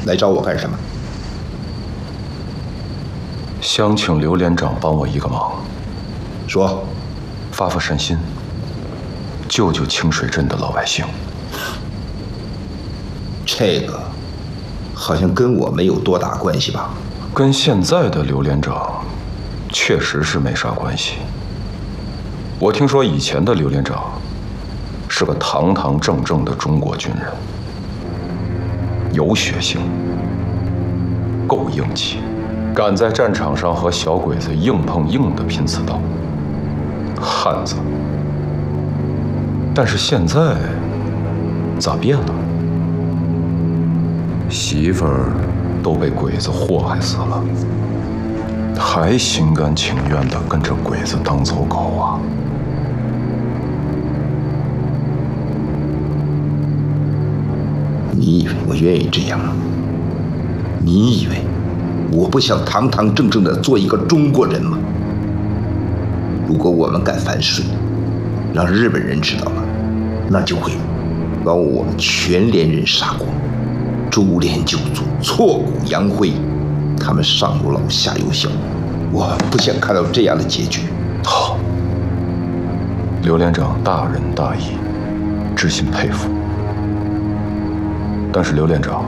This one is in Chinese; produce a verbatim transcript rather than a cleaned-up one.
来找我干什么？ 想请刘连长帮我一个忙。 说， 发发善心，救救清水镇的老百姓。 这个好像跟我没有多大关系吧？ 跟现在的刘连长确实是没啥关系。我听说以前的刘连长是个堂堂正正的中国军人，有血性，够硬气，敢在战场上和小鬼子硬碰硬的拼刺刀，汉子。但是现在咋变了？媳妇儿都被鬼子祸害死了，还心甘情愿地跟着鬼子当走狗啊！ 你以为我愿意这样吗？你以为我不想堂堂正正地做一个中国人吗？如果我们敢反水，让日本人知道了，那就会把我们全连人杀光，株连九族，挫骨扬灰，他们上有老下有小，我不想看到这样的结局。 好，刘连长大仁大义，知心佩服。但是刘连长，